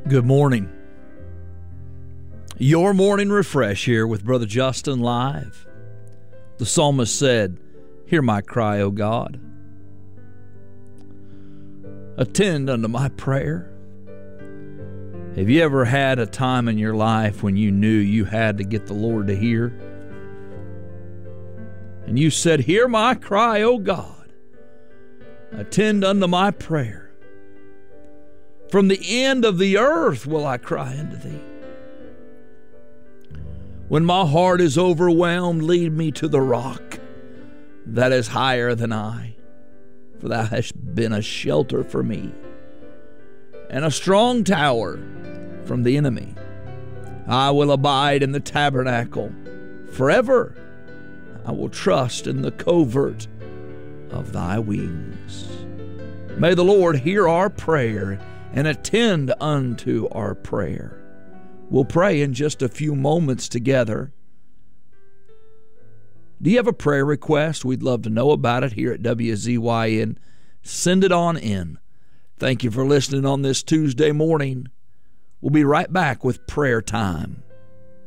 Good morning. Your morning refresh here with Brother Justin live. The psalmist said, "Hear my cry, O God. Attend unto my prayer." Have you ever had a time in your life when you knew you had to get the Lord to hear? And you said, "Hear my cry, O God. Attend unto my prayer. From the end of the earth will I cry unto thee. When my heart is overwhelmed, lead me to the rock that is higher than I. For thou hast been a shelter for me, and a strong tower from the enemy. I will abide in the tabernacle forever. I will trust in the covert of thy wings." May the Lord hear our prayer and attend unto our prayer. We'll pray in just a few moments together. Do you have a prayer request? We'd love to know about it here at WZYN. Send it on in. Thank you for listening on this Tuesday morning. We'll be right back with prayer time.